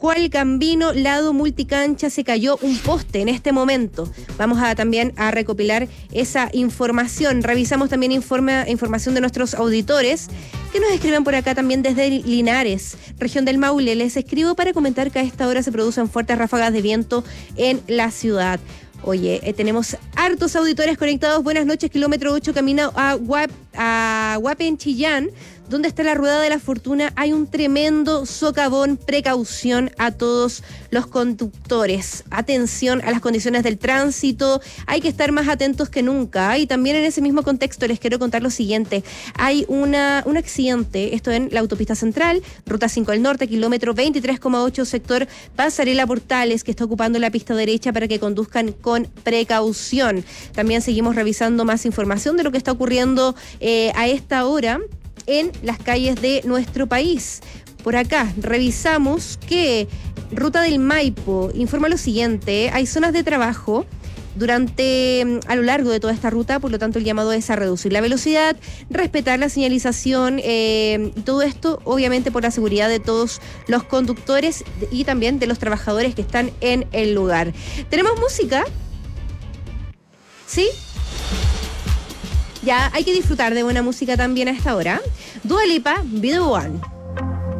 Pascual Gambino, lado multicancha, se cayó un poste en este momento. Vamos también a recopilar esa información. Revisamos también información de nuestros auditores que nos escriben por acá también desde Linares, región del Maule. Les escribo para comentar que a esta hora se producen fuertes ráfagas de viento en la ciudad. Oye, tenemos hartos auditores conectados. Buenas noches, kilómetro 8, camino a Huape en Chillán, donde está la Rueda de la Fortuna. Hay un tremendo socavón. Precaución a todos los conductores. Atención a las condiciones del tránsito. Hay que estar más atentos que nunca. Y también en ese mismo contexto les quiero contar lo siguiente. Hay un accidente, esto en la autopista central, ruta 5 al norte, kilómetro 23,8, sector Pasarela Portales, que está ocupando la pista derecha para que conduzcan con precaución. También seguimos revisando más información de lo que está ocurriendo a esta hora en las calles de nuestro país. Por acá revisamos que Ruta del Maipo informa lo siguiente: hay zonas de trabajo a lo largo de toda esta ruta, por lo tanto el llamado es a reducir la velocidad, respetar la señalización, y todo esto obviamente por la seguridad de todos los conductores y también de los trabajadores que están en el lugar. ¿Tenemos música? ¿Sí? Ya, hay que disfrutar de buena música también a esta hora. Dua Lipa, Be The One.